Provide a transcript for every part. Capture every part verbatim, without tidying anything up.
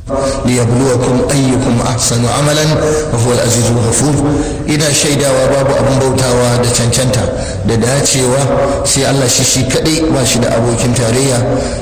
liyabluwakum ayyukum ahsanu amalan wa huwa al-azizul ghafur. ina shaidawa babu abin bautawa da cancanta da dacewa sai Allah shi shi kadai ba shi da abokin tarayya,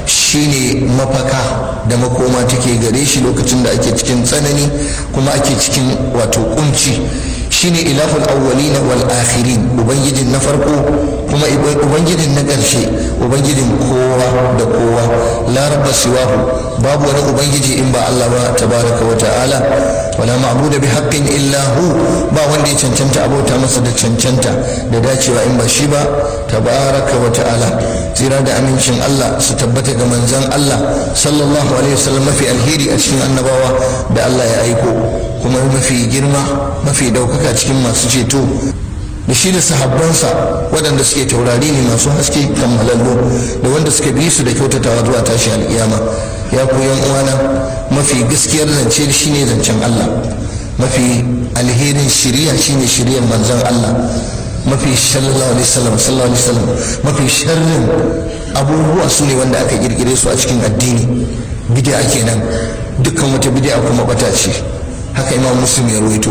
shine mafaka da makoma take gare shi lokacin da ake cikin tsanani kuma ake cikin wato kunci. shine ilahul awwalin wal akhirin, ubangijin na farko kuma ubangijin na ƙarshe, ubangijin kowa da kowa. la rabba siwahu, babu wani ubangiji in ba Allah ba tabaraka wa ta'ala. wala ma'budu bi haqqin illa hu, ba wanda ya cancanta abota masa da cancanta da dacewa in ba shi ba tabaraka wa ta'ala. tsira da amincin Allah su tabbata ga manzon Allah sallallahu alaihi wasallam, mafi alheri a cikin annabawa da Allah ya aiko, kuma mafi girma mafi daukaka cikin masu ceto, da shi da sahabbansa waɗanda suke taurari ne masu haske kammalallo, da wanda suka bi su da kyautatawa zuwa tashi alƙiyama. ya ku yan uwana, mafi gaskiyar zance shine zancen Allah, mafi alherin shiriya shine shiriyar manzon Allah, mafi sallallahu alaihi wasallam sallallahu alaihi wasallam mafi sharrin abubuwa su ne wanda aka kirkire su a cikin addini. bid'a kenan, dukkan wata bid'a kuma bata ce. haka imam muslim ya ruwaito.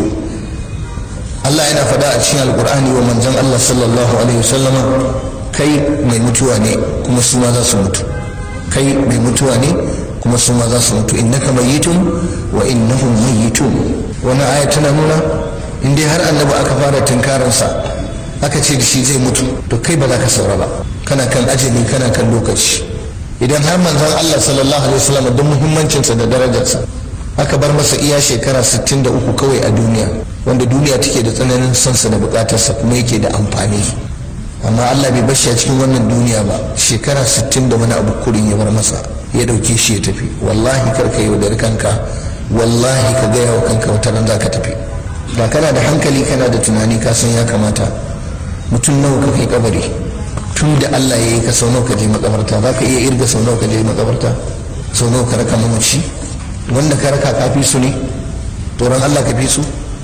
Allah yana faɗa a cikin alkur'ani wa manzon Allah sallallahu alaihi wasallama, kai mai mutuwa ne kuma su ma za su mutu, kai mai mutuwa ne kuma su ma za su mutu, innaka mayyitun wa innahum mayyitun. wani aya tana nuna in dai har annabi aka fara tunkaransa aka ce da shi zai mutu, to kai ba za ka saura ba, kana kan ajali, kana kan lokaci. idan har manzon Allah sallallahu alaihi wasallam don muhimmancinsa da darajarsa aka bar masa iya shekara sittin da uku kawai a duniya, wanda duniya take da tsananin sonsa da bukatarsa kuma yake da amfani, amma Allah bai bashi a cikin wannan duniya ba. shekara sittin da wani abu kurin ya bar masa, ya dauke shi ya tafi. wallahi karka yaudari kanka, wallahi ka gaya wa kanka wata ran za ka tafi. ba kana da hankali kana da tunani ka san ya kamata mutum nawa ka kai kabari tun da Allah ya yi ka sau nawa ka je makabarta? za ka iya irga sau nawa ka je makabarta? sau nawa ka raka mamaci? wanda ka raka ka fi su ne? tsoron Allah ka fi su?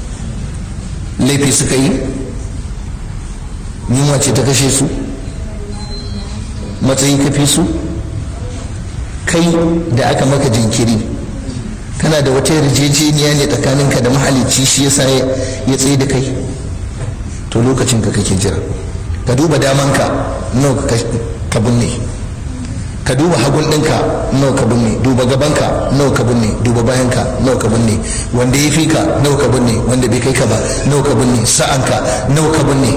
laifi suka yi? yunwa ce ta kashe su? matsayi ka fi su? kai da aka maka jinkiri kana da wata yarjejeniya ne tsakaninka da mahalicci, shi yasa ya tsaye da kai? to lokacin ka kake jira. ka duba damanka nawa ka binne, ka duba hagun ɗinka nawa ka binne, duba gabanka nawa ka binne, duba bayanka nawa ka binne, wanda ya fi ka nawa ka binne, wanda bai kai ka ba nawa ka binne, sa'anka nawa ka binne,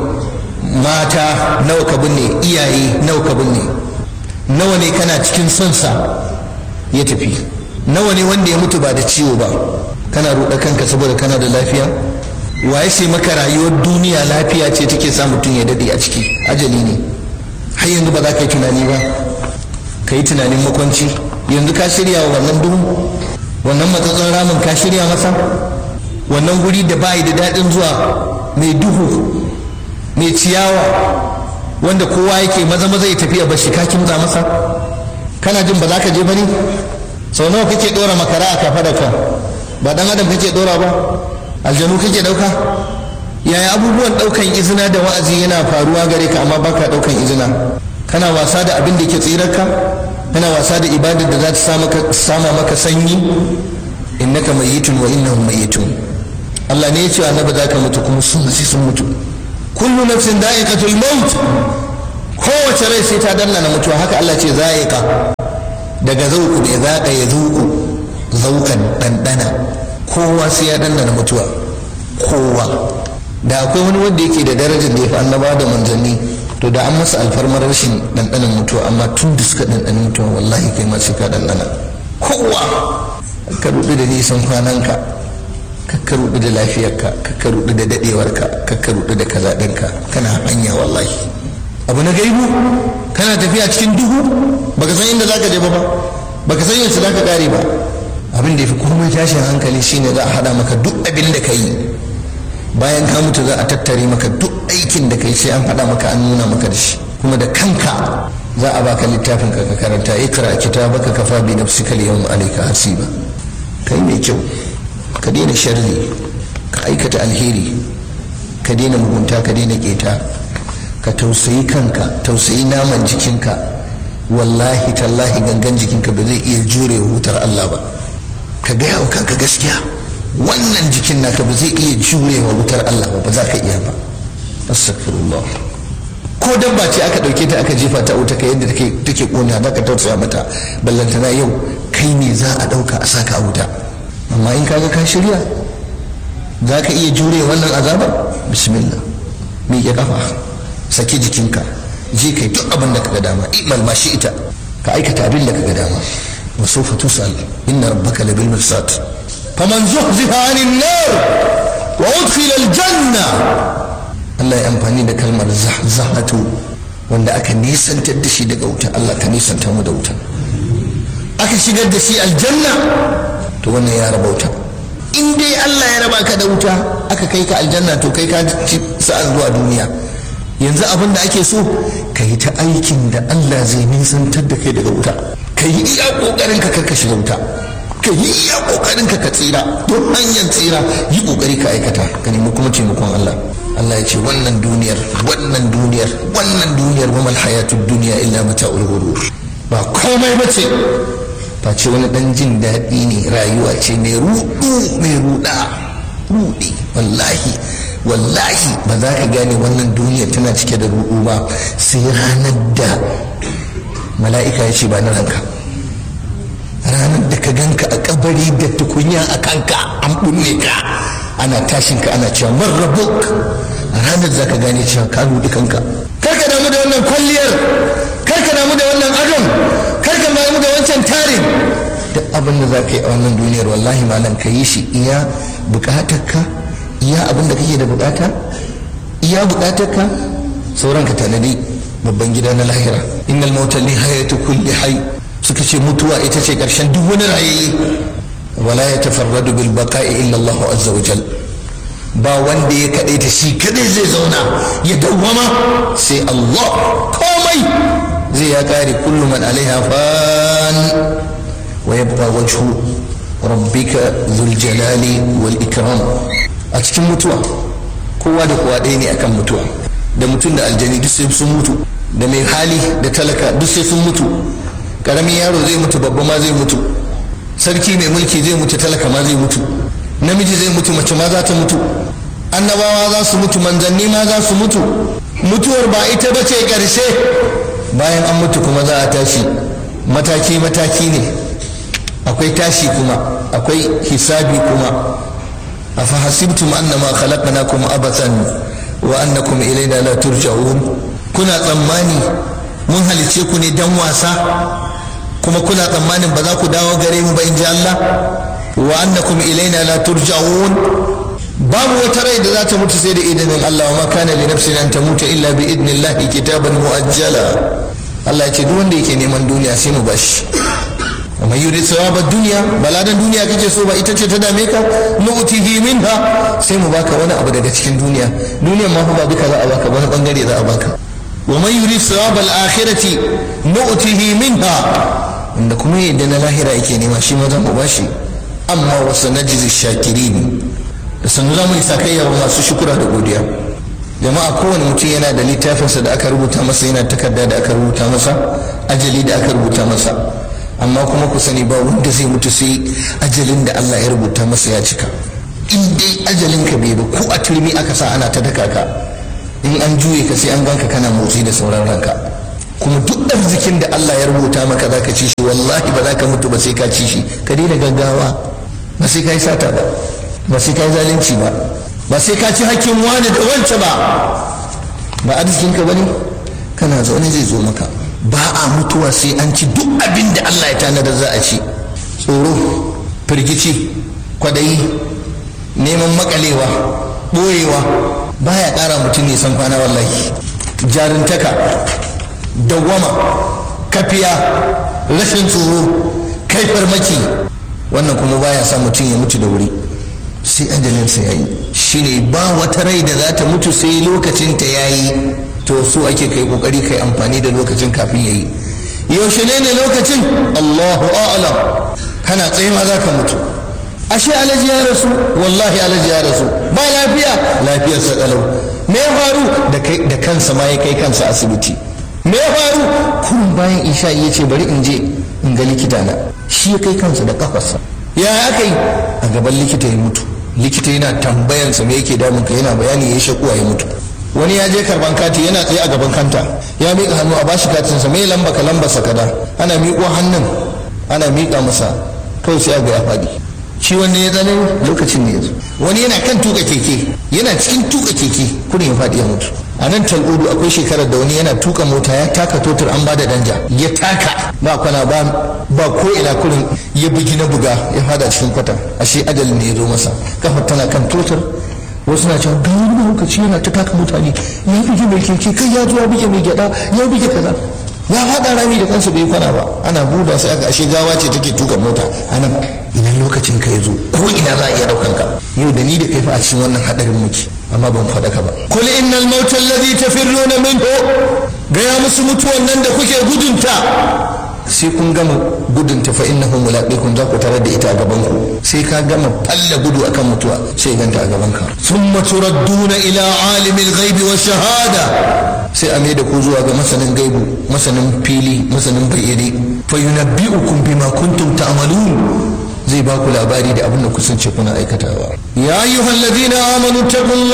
mata nawa ka binne, iyaye nawa ka binne. nawa ne kana cikin son sa ya tafi? nawa ne wanda ya mutu ba da ciwo ba? kana ruɗa kanka saboda kana da lafiya? waye sai maka rayuwar duniya lafiya ce take sa mutum ya dade a ciki? ajali ne. har yanzu ba za ka yi tunani ba, ka yi tunanin makwanci? yanzu ka shirya wa wannan duhu, wannan matsatsan ramin ka shirya masa? wannan guri da bayi da daɗin zuwa, mai duhu, mai ciyawa, wanda kowa yake maza maza ya tafiya bashi, ka kimza masa? kana jin ba za ka je ba ne? sau nawa kake ɗora makara a kafa da ka? ba ɗan adam kake ɗora ba? aljanu kake ɗauka? yaya abubuwan ɗaukan izina da wa'azi yana faruwa gare ka amma baka ɗaukan izina? kana wasa da abin da ke tsirarka? kana wasa da ibadar da za ta sama maka sanyi? innaka mayyitun wa innahum mayyitun. Allah ne ya ce annabi za ka mutu kuma sun sai sun mutu. kullu nafsin da'iqatul maut, kowace rai sai ta danna mutuwa. haka Allah ce za'iqa, daga zauku da zaqa ya zuku, zaukan dandana. kowa sai ya danna mutuwa, kowa. da akwai wani wanda yake da darajar da ya fi annaba da manzanni, to da an masa alfarmar rashin ɗanɗanan mutuwa, amma tun da suka ɗanɗana mutuwa wallahi kai ma sai ka ɗanɗana. kowa ka rudu da nisan kwananka, ka rudu da lafiyarka, ka rudu da daɗewarka, ka rudu da kaza ɗinka, kana hanya wallahi. abu na gaibu, kana tafiya cikin duhu, baka san inda zaka je ba ba baka san yaushe zaka kare ba. abin da ya fi komai tashin hankali shine za a haɗa maka duk abin da ka yi, bayan ka mutu za a tattare maka duk aikin da kai sai an faɗa maka, an nuna maka da shi, kuma da kanka za a baka littafin ka karanta. ikra kitabaka kafa bi nafsika al-yawma alayka hasiba. kai mai kyau, ka daina sharri, ka aikata alheri, ka daina mugunta, ka daina keta, ka tausayi kanka, tausayi naman jikinka. wallahi tallahi gangan jikinka ba zai iya jure hutar Allah ba. ka gaya wa kanka gaskiya, wannan jikin naka ba zai iya jurewa wutar Allah ba, ba za ka iya ba. Astaghfirullah. Ko dabba ce aka dauke ta aka jefa ta wuta kai yadda take take kona za ka tausaya mata, ballantana yau kai ne za a dauka a saka wuta. Amma in kaga ka shirya za ka iya jure wannan azabar, bismillah, miƙe kafa, saki jikinka, je kai duk abin da kaga dama, imal ma shi ita, ka aikata abin da kaga dama. wa sawfa tus'al inna rabbaka labil mirsad faman zuhziha 'anil nar wa udkhila al janna. Allah ya amfani da kalmar zahzahatu, wanda aka nisantar da shi daga wuta. Allah ka nisanta mu da wuta. Aka shigar da shi aljanna, to wannan ya raba wuta. In dai Allah ya raba ka da wuta aka kai ka aljanna, to kai ka ci sa'an zuwa duniya. Yanzu abin da ake so ka yi ta aikin da Allah zai nisantar da kai daga wuta. Ka yi iya kokarin ka karka shiga wuta, ka yi iya kokarin ka ka tsira. Don hanyar tsira yi kokari ka aikata, ka nemi kuma taimakon Allah. Allah ya ce wannan duniyar wannan duniyar wannan duniyar wa mal hayatud dunya illa mata'ul ghurur. Ba komai bace face wani dan jin daɗi ne, rayuwa ce mai ruɗu mai ruɗa ruɗi. Wallahi wallahi ba za ka gane wannan duniyar tana cike da ruɗu ba sai ranar da mala'ika ya ce ba na ranka, ranar da ka ganka a kabari da tukunya a kanka an bunne ka, ana tashin ka ana cewa man rabuk, ranar za ka gane cewa ka rudi kanka. Karka damu da wannan kwalliyar, karka damu da wannan adon, karka damu da wancan tarin. Duk abin da za ka yi a wannan duniyar wallahi malam ka yi shi iya bukatarka, iya abin da kake da bukata, iya bukatarka, sauran ka tanadi babban gida na lahira. Innal mauta nihayatu kulli hayy, suka ce mutuwa ita ce karshen duk wani rayayye. wala ya tafarradu bil baqa'i illa Allah azza wa jal, ba wanda ya kaɗai ta shi kadai zai zauna ya dawwama sai Allah. Komai zai ya kare, kullu man alaiha fan wa yabqa wajhu rabbika dhul jalali wal ikram. A cikin mutuwa kowa da kowa ɗaya ne akan mutuwa, da mutum da aljani duk sai sun mutu, da mai hali da talaka duk sai sun mutu. Karamin yaro zai mutu, babba ma zai mutu, sarki mai mulki zai mutu, talaka ma zai mutu, namiji zai mutu, mace ma za ta mutu, annabawa za su mutu, manzanni ma za su mutu. Mutuwar ba ita ba ce ƙarshe, bayan an mutu kuma za a tashi mataki mataki ne, akwai tashi kuma akwai hisabi kuma. afa hasibtum annama khalaqnakum abathan wa annakum ilayna la turja'un. kuna tsammani mun halice ku ne dan wasa, kuma kuna tsammanin ba za ku dawo gare mu ba in ji Allah. wa annakum ilaina la turja'un, babu wata rai da za ta mutu sai da idinin Allah. wa ma kana li nafsin an tamuta illa bi idnillahi kitaban muajjala. Allah ya ce duk wanda yake neman duniya sai mu bashi. wa man yurid thawaba dunya, baladan duniya kake so ba ita ce ta dame ka, nu'tihi minha, sai mu baka wani abu daga cikin duniya. Duniyan ma fa ba duka za a baka, wani bangare za a baka. wa man yurid thawaba al-akhirati nu'tihi minha, wanda kuma yadda na lahira yake nema shi ma za mu bashi. amma wasu najizi shakirin, da sannu za mu yi sakayya wa masu shukura da godiya. Jama'a kowane mutum yana da littafinsa da aka rubuta masa, yana takarda da aka rubuta masa, ajali da aka rubuta masa. amma kuma ku sani ba wanda zai mutu sai ajalin da Allah ya rubuta masa ya cika. in dai ajalin ka bai ba, ko a turmi aka sa ana ta daka ka, in an juye ka sai an ganka kana motsi da sauran ranka. kuma duk arzikin da Allah ya rubuta maka za ka ci shi, wallahi ba za ka mutu ba sai ka ci shi. Ka daina gaggawa, ba sai ka yi sata ba, ba sai ka yi zalunci ba, ba sai ka ci hakkin wani da wance ba. ba arzikinka ba ne, kana zaune zai zo maka. ba a mutuwa sai an ci duk abin da Allah ya tanadar za a ci. Tsoro, firgici, kwadayi, neman makalewa, ɓoyewa baya ƙara mutum nisan kwana. wallahi jarintaka, dawwama, kafiya, rashin tsoro, kai farmaki, wannan kuma baya sa mutum ya mutu da wuri, sai ajalinsa ya yi. shine ba wata rai da za ta mutu sai lokacin ta ya yi. to so ake kai kokari kai amfani da lokacin kafin ya yi. yaushe ne ne lokacin? Allahu a'lam. kana tsaye ma za ka mutu. ashe alaji ya rasu, wallahi alaji ya rasu, ba lafiya, lafiyarsa kalau. me ya faru? da kai da kansa ma ya kai kansa asibiti. me ya faru? kun bayan isha ya ce bari in je in ga likita na. shi ya kai kansa da kafarsa. ya aka yi a gaban likita ya mutu. Likita yana tambayansa me yake damun ka, yana bayani ya shakuwa ya mutu. Wani ya je karban kati yana tsaye a gaban kanta ya miƙa hannu a bashi katinsa, mai lamba ka lamba sakada, ana miƙo hannun ana miƙa masa kawai sai ga ya faɗi. Shi wanda ya tsane lokacin ne ya zo. Wani yana kan tuka keke, yana cikin tuka keke kudin ya faɗi ya mutu. A nan Tal'udu akwai shekarar da wani yana tuka mota ya taka totur an bada danja, ya taka ba kwana ba ba ko ina kurin ya bugi na buga ya fada cikin kwata, ashe ajalin ne ya zo masa. Kafar tana kan totur, wasu na cewa ga wani mahaukaci yana ta taka mutane, ya bugi mai keke kai ya zo ya buge mai gyada ya buge kaza, ya fada rami da kansa bai kwana ba. Ana buda sai aka ashe gawa ce take tuka mota. Anan ina lokacin ka ya zo, ko ina za a iya daukan ka. Yau da ni da kai fa a cikin wannan hadarin muke, amma ban faɗa ka ba. Kul innal mauta alladhi tafirruna minhu, gaya musu mutuwan nan da kuke gudunta, sai kun gama gudunta fa innahu mulaqikum, za ku tarar da ita a gaban ku. Sai ka gama falla gudu akan mutuwa sai ganta a gaban ka. Thumma turadduna ila alimil ghaibi wa shahada, sai a mai da ku zuwa ga masanin gaibu, masanin fili, masanin bayyane. Fa yunabbi'ukum bima kuntum ta'malun, zai ba ku labari da abin da kusance kuna aikatawa. Ya ayyuhal ladina amanu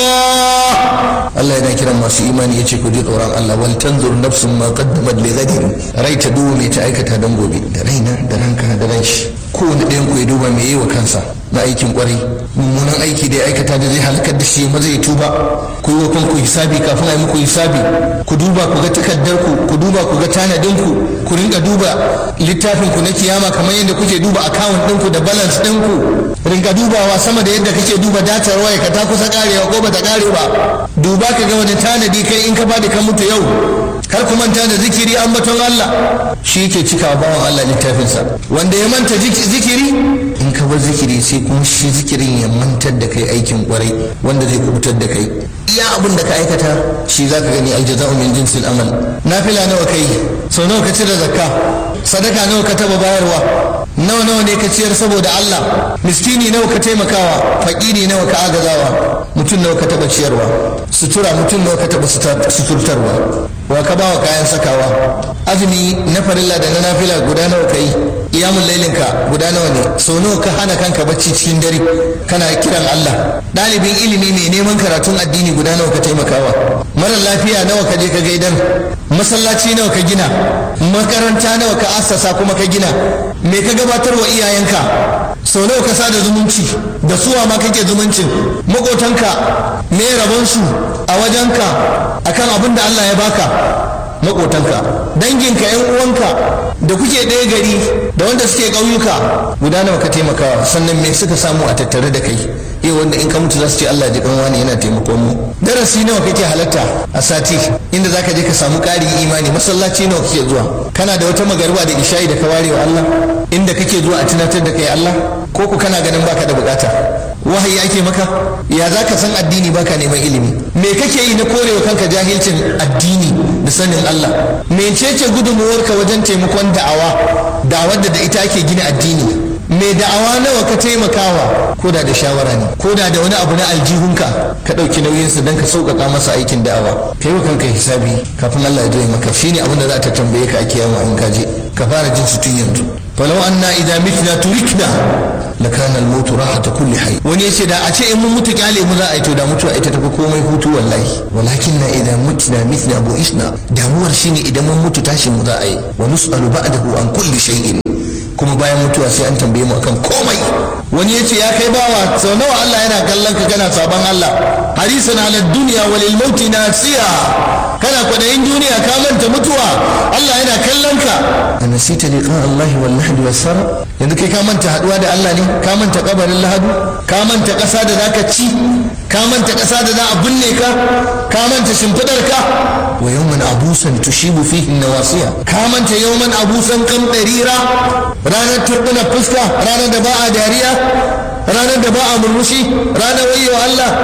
taqullah, Allah yana kiran masu imani yace ku ji tsoron Allah. Wal tanzur nafsun ma qaddamat li ghadin, rai ta duba me ta aikata dan gobe. Da raina da ranka da ran shi, kowane ɗayan ku ya duba me yi wa kansa na aikin kwarai, mummunan aiki da ya aikata da zai halakar da shi maza ya tuba. Ku yi wa kanku hisabi kafin a yi muku hisabi. Ku duba ku ga takardar ku, ku duba ku ga tanadin ku, ku rinka duba littafin ku na kiyama kamar yadda kuke duba account ɗinku da balance ɗinku. Rinka dubawa sama da yadda kake duba datar waya ka ta kusa karewa ko bata kare ba. Duba ka ga wani tanadi kai in ka bada ka mutu yau. Kar ku manta da zikiri, ambaton Allah shi ke cika bawan Allah littafinsa. Wanda ya manta zikiri, in ka bar zikiri sai kuma shi zikirin ya mantar da kai aikin kwarai wanda zai kubutar da kai. Iya abin da ka aikata shi zaka gani, aljaza'u min jinsil amal. Nafila nawa kai, sau nawa ka cire zakka, sadaka nawa ka taba bayarwa, nawa nawa ne ka ciyar saboda Allah, miskini nawa ka taimakawa, fakiri nawa ka agazawa, mutum nawa ka taba ciyarwa, sutura mutum nawa ka taba suturtarwa, wa ka bawa kayan sakawa. Azumi na farilla da na nafila guda nawa kai, iyamun lailinka guda nawa ne, sau nawa ka hana kanka bacci cikin dare kana kiran Allah. Ɗalibin ilimi mai neman karatun addini guda nawa ka taimakawa, mara lafiya nawa ka je ka gaidan, masallaci nawa ka gina, makaranta nawa ka assasa kuma ka gina, me ka gabatar wa iyayenka, sau nawa ka sada zumunci, da suwa ma kake zumuncin, makotanka me rabonsu a wajenka akan abin da Allah ya baka. Makotanka, danginka, yan uwanka da kuke ɗaya gari da wanda suke ƙauyuka guda nawa ka taimakawa, sannan me suka samu a tattare da kai yau wanda in ka mutu za su ce Allah ji kan wani yana taimakon mu. Darasi nawa kake halatta a sati inda zaka je ka samu ƙarin imani, masallaci nawa kake zuwa, kana da wata magariba da isha'i da ka ware wa Allah inda kake zuwa a tunatar da kai Allah, ko ku kana ganin baka da bukata, wahayi ake maka, ya za ka san addini baka neman ilimi, me kake yi na korewa kanka jahilcin addini da sanin Allah, mecece gudunmuwarka wajen taimakon da'awa, da'awar da da ita ake gina addini, me da'awa nawa ka taimakawa, ko da da shawara ne, ko da da wani abu na aljihunka ka ɗauki nauyinsa don ka sauƙaƙa masa aikin da'awa. Ka yi wa kanka hisabi kafin Allah ya zo maka, shine abin da za ta tambaye ka a kiyama in ka je, ka fara jin su tun yanzu. falau anna idza mitna turikna lakana al-maut rahata kulli hayy. Wani yace da a ce in mun mutu kyale mu za a yi, to da mutuwa ita tafi komai hutu wallahi. Walakin na idza mutna mithna bu'isna, damuwar shine idan mun mutu tashi mu za a yi. Wa nus'alu ba'dahu an kulli shay'in, kuma bayan mutuwa sai an tambaye mu akan komai. Wani yace ya kai bawa, sau nawa Allah yana kallon ka kana saban Allah, harisan ala dunya walil mauti nasiya, kana kwadayin duniya ka manta mutuwa, Allah yana kallon ka. Anasita liqa Allah wal lahdi was sara, yanzu kai ka manta haduwa da Allah ne, ka manta kabarin lahadu, ka manta kasa da zaka ci, ka manta kasa da za a binne ka, ka manta shimfidar ka. Wa yawman abusan tushibu fihi nawasiya, ka manta yawman abusan kan darira, ranar turbina fuska, ranar da ba a dariya, ranar da ba a murmushi, ranar wayewa Allah.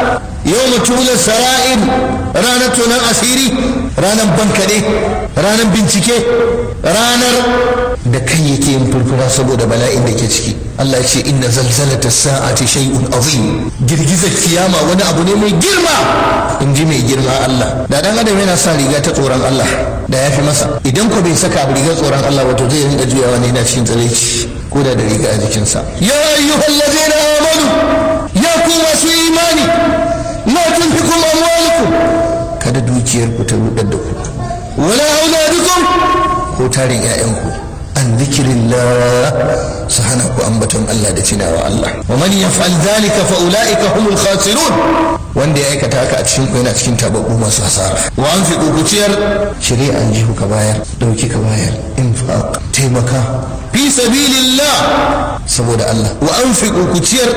yawma tula sara'ir, ranar tonan asiri, ranar bankade, ranar bincike, ranar da kai yake yin furfura saboda bala'in da ke ciki. Allah ce inna zalzalata sa'ati shay'un azim, girgizar kiyama wani abu ne mai girma, in ji mai girma Allah. Da dan adam yana sa riga ta tsoron Allah da ya fi masa, idan ko bai saka rigar tsoron Allah wato zai rinka juyawa ne yana cikin tsiraici ko da da riga a jikinsa. Ya ayyuhal ladina amanu, ya ku masu imani, la tunfiqu amwalakum, kada dukiyar ku ta rudar da ku, wala auladukum, ko tarin ƴaƴanku, an dhikrillah, su hana ku ambaton Allah da tunawa Allah. Wa man yaf'al dhalika fa ulaika humul khasirun, wanda ya aikata haka a cikin ku yana cikin tababbu masu hasara. Wa anfiqu ku ciyar, shari'an jihu ka bayar, dauki ka bayar, infaq taimaka fi sabilillah, saboda Allah. Wa anfiqu ku ciyar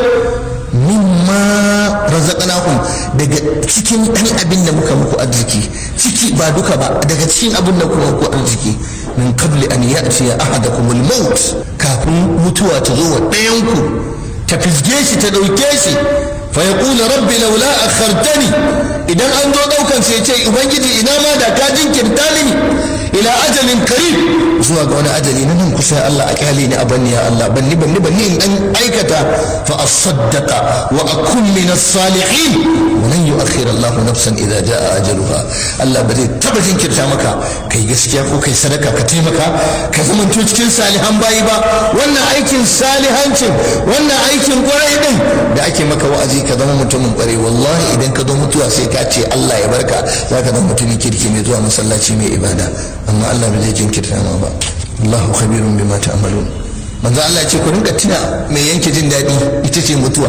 mimma razaqnakum, daga cikin dan abin da muka muku arziki, ciki ba duka ba, daga cikin abin da muka muku arziki, min qabli an ya'ti ahadakumul maut, kafin mutuwa ta zo wa ɗayanku ta fisge shi ta dauke shi, fa yaqulu rabbi laula akhartani, idan an zo daukan sai ce ubangiji ina ma da ka jinkirta ni ila ajalin karib, zuwa ga wani ajali na nan kusa, Allah a kyale ni a banni ya Allah, banni banni banni in dan aikata fa asaddaqa wa akun min as-salihin wa lan yu'akhir Allah nafsan idza jaa ajaluha. Allah ba zai taba jinkirta maka kai gaskiya ko kai sadaka ka taimaka ka zamanto cikin salihan bayi ba. Wannan aikin salihancin, wannan aikin kwarai din da ake maka wa'azi ka zama mutumin kwarai, wallahi idan ka zo mutuwa sai ka ce Allah ya barka, zaka zama mutumin kirki mai zuwa masallaci mai ibada, amma Allah bai zai jinkirta ma ba. Allahu khabirun bima ta'malun. manzo Allah ya ce ku rinka tuna mai yanke jin daɗi ita ce mutuwa.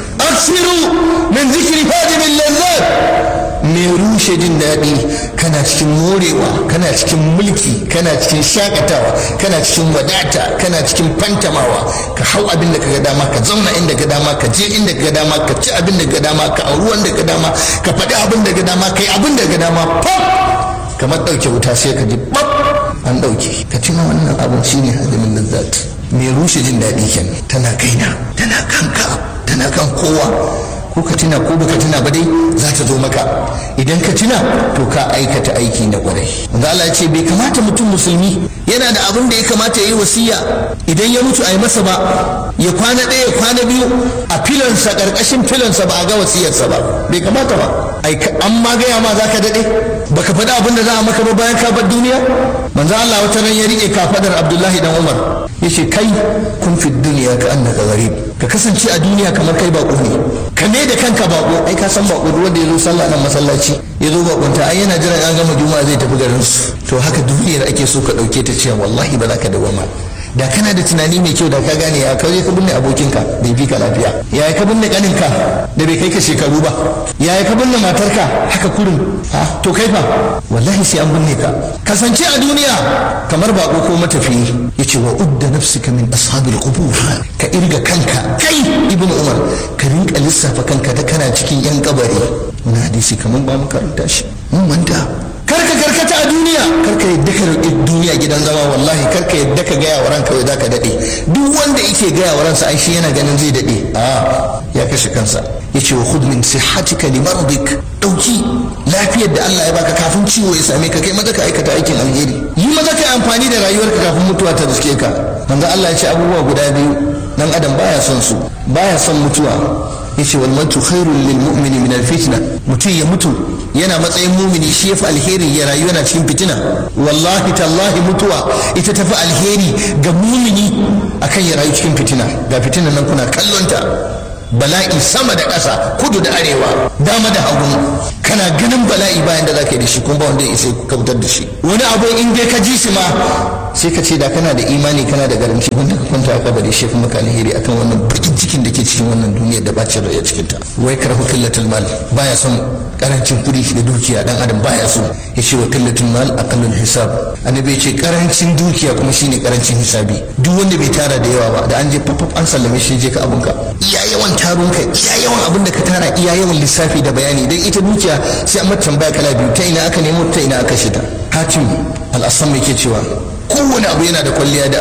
Aksiru min zikri fadimin lazzat, mai rushe jin daɗi, kana cikin morewa, kana cikin mulki, kana cikin shakatawa, kana cikin wadata, kana cikin fantamawa, ka hau abin da ka ga dama, ka zauna inda ka dama, ka je inda ka ga dama, ka ci abin da ka ga dama, ka auri wanda ka dama, ka faɗi abin da ka dama, kai abin da ka dama, pop kamar ɗauke wuta sai ka ji pop an ɗauke. Ka tuna wannan abin shine hadimin lazzat. mai rushe jin daɗi kenan, tana kaina, tana kanka, tana kan kowa. Ko ka tuna ko baka tuna ba dai za ta zo maka. Idan ka tuna to ka aikata aiki na kwarai. Wanda Allah ya ce bai kamata mutum musulmi yana da abin da ya kamata ya yi wasiya idan ya mutu a yi masa ba, ya kwana ɗaya ya kwana biyu a filansa, ƙarƙashin filansa ba a ga wasiyarsa ba, bai kamata ba. Ai an ma gaya ma za ka daɗe baka faɗi abin da za a maka ba bayan ka bar duniya. Manzo Allah wata ran ya riƙe kafadar Abdullahi dan Umar yace kai kun fi duniya ka annaka gharib, ka kasance a duniya kamar kai bako ne, ka ne da kanka bako. Ai ka san bako wanda ya zo sallah nan masallaci ya zo bakunta, ai yana jiran an gama juma'a zai tafi garin su. To haka duniyar ake so ka dauke ta cewa wallahi ba za ka dawama. Da kana da tunani mai kyau da ka gane ya kaje ka binne abokinka da ya fi ka lafiya, ya ka binne kaninka da bai kai ka shekaru ba, ya ka binne matarka haka kurin. Ha to kai fa wallahi sai an binne ka. Kasance a duniya kamar bako ko matafiyi. Yace wa udda nafsika min ashabil qubur, ka irga kanka kai ibnu umar ka rinka lissafa kanka da kana cikin yan kabari. Wani hadisi kamar ba mu karanta shi mun manta. Karka karkata a duniya, karka yadda ka roƙi duniya gidan zama, wallahi karka yadda ka gaya wa ranka wai zaka daɗe. Duk wanda yake gaya wa ransa ai shi yana ganin zai daɗe, a ya kashe kansa. Yace wa khudh min sihhatika li maradik, dauki lafiyar da Allah ya baka kafin ciwo ya same ka, kai maza ka aikata aikin alheri, yi maza ka amfani da rayuwarka kafin mutuwa ta riske ka. Manzo Allah ya ce abubuwa guda biyu dan adam baya son su, baya son mutuwa. Yace wal mautu khairul lil mu'mini min al fitna, mutum ya mutu yana matsayin mumini shi yafi alheri ya rayu yana cikin fitina. Wallahi tallahi mutuwa ita tafi alheri ga mumini akan ya rayu cikin fitina. Ga fitinan nan kuna kallonta, bala'i sama da ƙasa, kudu da arewa, dama da hagu, kana ganin bala'i bayan da zaka yi da shi kuma ba wanda ya isa ka fitar da shi. Wani abu in dai ka ji shi ma sai ka ce da kana da imani kana da garanci wanda ka kwanta a kabari shi kuma ka alheri akan wannan bakin cikin da ke cikin wannan duniyar da bacin rai a cikin ta. Wai karhu killatul mal, baya son karancin kudi da dukiya, dan adam baya so. Yace wa killatul mal aqallul hisab, annabi yace karancin dukiya kuma shine karancin hisabi. Duk wanda bai tara da yawa ba da an je fafaf an sallame shi je ka abunka, iya yawan tarunka, iya yawan abin da ka tara, iya yawan lissafi da bayani. Dan ita dukiya sai an mata tambaya kala biyu, ta ina aka nemo ta ina aka shita. Hatim al-Asam yake cewa kowane abu yana da kwalliya da ado.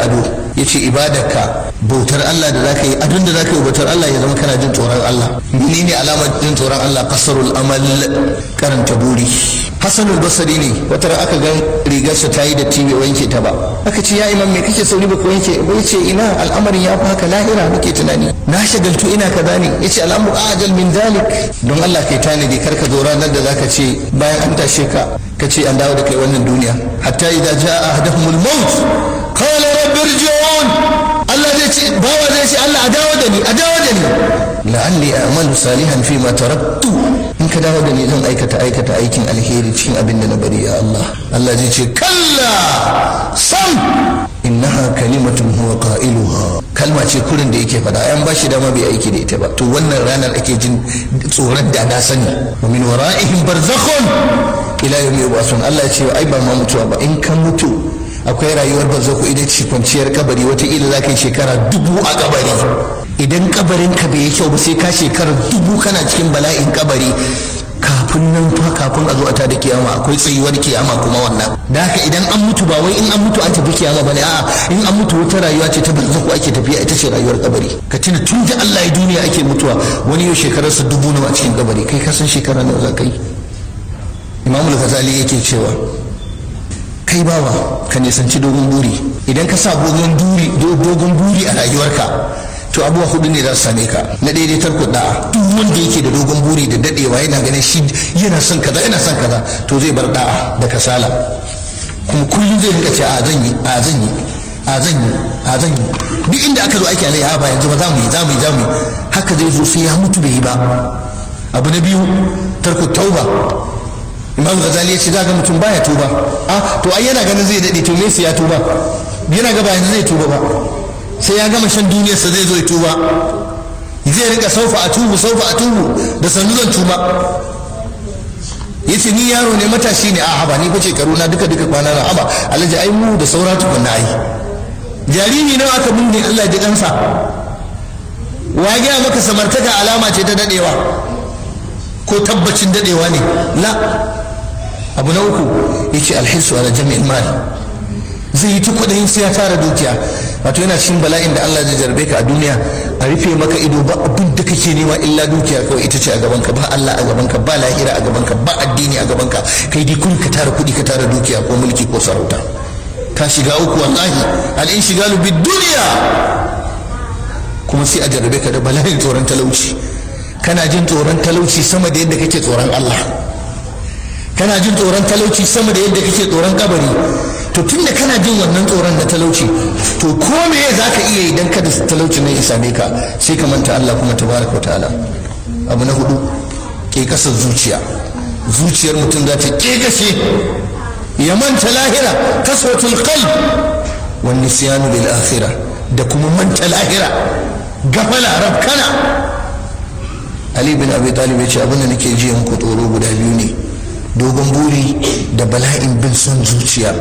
yace ibadarka bautar Allah da zaka yi abin da zaka yi bautar Allah ya zama kana jin tsoron Allah. Menene alamar jin tsoron Allah? qasrul amal, karanta buri. Hassanul Basri ne wata ran aka ga rigarsa ta yi datti bai wanke ta ba, aka ce ya imam me kake sauri baka wanke? Bai ce ina al'amarin ya fi haka, lahira nake tunani, na shagaltu ina kaza ne. yace al'amru ajal min dalik. don Allah kai tanadi, kar ka zo ranar da zaka ce bayan an tashe ka ka ce an dawo da kai wannan duniya. hatta idza jaa ahaduhumul maut qala rabbi irji'un, Allah zai ce bawa zai ce Allah a dawo da ni a dawo da ni la'alli a'malu salihan fi ma taraktu, in ka dawo da ni zan aikata aikata aikin alheri cikin abin da na bari ya Allah. Allah zai ce kalla sam innaha kalimatun huwa qailuha, kalma ce kurin da yake fada, an bashi dama bai aiki da ita ba. to wannan ranar ake jin tsoron da na sani. wa min wara'ihim barzakhun ila yawmi yub'athun. Allah ya ce ai ba ma mutuwa ba, in ka mutu akwai rayuwar barzakhu, ita ce kwanciyar kabari. wataƙila za ka yi shekara dubu a kabari, idan kabarin ka bai yi kyau ba sai ka shekara dubu kana cikin bala'in kabari. kafin nan fa kafin a zo a tada kiyama akwai tsayuwar kiyama kuma wannan. da haka idan an mutu ba wai in an mutu an tafi kiyama bane, a'a in an mutu wata rayuwa ce ta barzakhu ake tafiya, ita ce rayuwar kabari. ka tuna tun da Allah ya duniya ake mutuwa, wani yau shekararsa dubu nawa a cikin kabari, kai ka san shekara nawa za ka yi? Imam al-Ghazali yake cewa kai bawa ka nisanci dogon buri. idan ka sa dogon buri dogon buri a rayuwarka to abubuwa hudu ne za su same ka. na daidai tarko da'a, duk wanda yake da dogon buri da dadewa yana ganin shi yana son kaza yana son kaza to zai bar da'a da kasala, kuma kullum zai rinka ce a zan yi a zan yi a zan yi a zan yi duk inda aka zo aiki alai a ba yanzu ba za mu yi za mu yi za mu yi haka zai zo sai ya mutu bai yi ba. abu na biyu tarko tauba. Imam Ghazali ya ce za ga mutum baya tuba, a to ai yana ganin zai dade to me sai ya tuba, yana ga ba yanzu zai tuba ba, sai ya gama shan duniyarsa zai zo ya tuba, zai rika saufa a tubu saufa a tubu da sannu zan tuba. yace ni yaro ne matashi ne, a haba ni fa shekaru na duka duka kwana na, haba alhaji ai mu da saura tukunna ai jariri nawa aka binne Allah ya kansa. wa ga maka samartaka alama ce ta dadewa ko tabbacin dadewa ne? la. abu na uku yace alhisu ala jami'il mal, zai yi ta kudin sai ya tara dukiya. wato yana cikin bala'in da Allah zai jarbe ka a duniya, a rufe maka ido ba abin da kake nema illa dukiya kawai, ita ce a gaban ka, ba Allah a gaban ka, ba lahira a gaban ka, ba addini a gaban ka, kai dai kun ka tara kudi ka tara dukiya ko mulki ko sarauta. ka shiga uku wallahi, al-inshigalu bid dunya. kuma sai a jarbe ka da bala'in tsoron talauci. kana jin tsoron talauci sama da yadda kake tsoron Allah, kana jin tsoron talauci sama da yadda kake tsoron kabari. to tunda kana jin wannan tsoron na talauci, to ko me za ka iya idan kada talauci ne ya same ka? sai ka manta Allah kuma tabaraka wa ta'ala. abu na hudu ke kasar zuciya. zuciyar mutum za ta kekashe, ya manta lahira, kaswatul qalb wan nisyanu bil akhirah, da kuma manta lahira, gafala rabkana. Ali bin Abi Talib ya ce abin da nake ji muku tsoro guda biyu ne, dogon buri da bala'in bin son zuciya.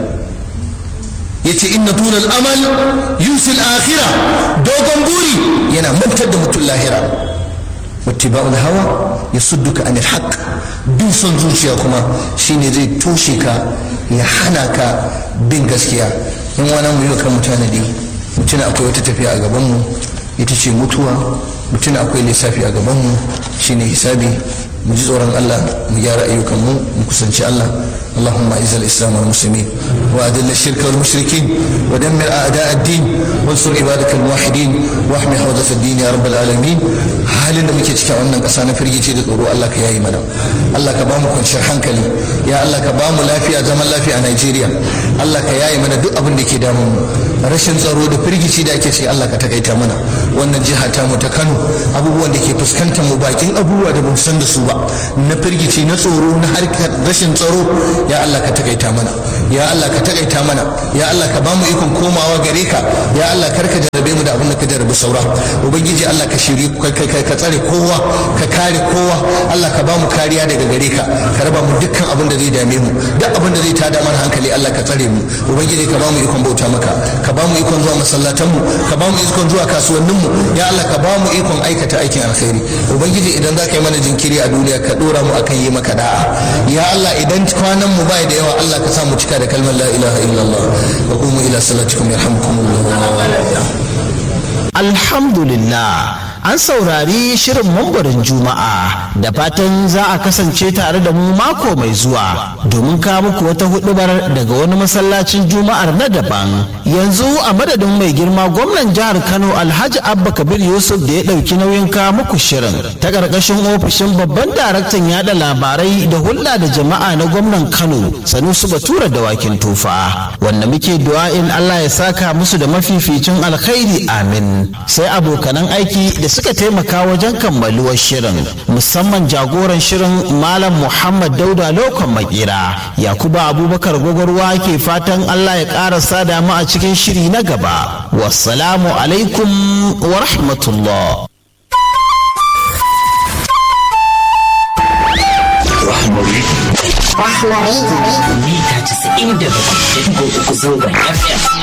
yace inna tulal amal yusil akhirah, dogon buri yana mantar da mutum lahira. wattiba'ul hawa yasudduka anil haqq, bin son zuciya kuma shine zai toshe ka ya hana ka bin gaskiya. in wani mu yi kan mutane dai mutuna akwai wata tafiya a gaban mu, ita ce mutuwa. mutuna akwai lissafi a gaban mu, shine hisabi. mu ji tsoron Allah, mu gyara ayyukan mu, mu kusanci Allah. اللهم اعز الاسلام والمسلمين واذل الشرك والمشركين ودمر اعداء الدين وانصر عبادك الموحدين واحمي حوزه الدين يا رب العالمين. halin da muke cikin wannan kasa na firgici da tsoro Allah ka yayi mana, Allah ka bamu kwanciyar hankali, ya Allah ka bamu lafiya, zaman lafiya a Najeriya. Allah ka yayi mana duk abin da ke damun mu, rashin tsaro da firgici da ake ciki Allah ka takaita mana. wannan jiha ta mu ta Kano, abubuwan da ke fuskantar mu bakin abubuwa da ba mu san da su ba, na firgici, na tsoro, na harkar rashin tsaro, ya Allah ka takaita mana, ya Allah ka takaita mana, ya Allah ka bamu ikon komawa gare ka, ya Allah karka rabe mu da abin da ka jarabi saura. Ubangiji Allah ka shiri ka tsare kowa, ka kare kowa. Allah ka ba mu kariya daga gare ka, ka raba mu dukkan abin da zai dame mu, duk abin da zai tada mana hankali Allah ka tsare mu. Ubangiji ka ba mu ikon bauta maka, ka ba mu ikon zuwa masallatan mu, ka ba mu ikon zuwa kasuwannin mu, ya Allah ka ba mu ikon aikata aikin alkhairi. Ubangiji idan za ka yi mana jinkiri a duniya ka dora mu akan yi maka da'a. Ya Allah idan kwanan mu bai da yawa Allah ka sa mu cika da kalmar la ilaha illallah. Wa qumu ila salatikum yarhamukumullah. Alhamdulillah, an saurari shirin mambarin juma'a, da fatan za a kasance tare da mu mako mai zuwa domin kawo muku wata hudubar daga wani masallacin juma'ar na daban. Yanzu a madadin mai girma gwamnan jihar Kano Alhaji Abba Kabir Yusuf da ya ɗauki nauyin kawo muku shirin ta ƙarƙashin ofishin babban daraktan yada labarai da hulɗa da jama'a na gwamnan Kano Sanusi Batura Dawakin Tufa, wanda muke du'a'in Allah ya saka musu da mafificin alkhairi, amin. Sai abokanan aiki da suka taimaka wajen kammaluwar shirin, musamman jagoran shirin Malam Muhammad Dauda Lokon Makera. Yakuba Abubakar Gwagwarwa ke fatan Allah ya ƙara sada mu a cikin shiri na gaba. Wassalamu alaikum wa rahmatullah. Rahmari. Rahmari. Mita casa'in da bakwai da digo uku zangon F M.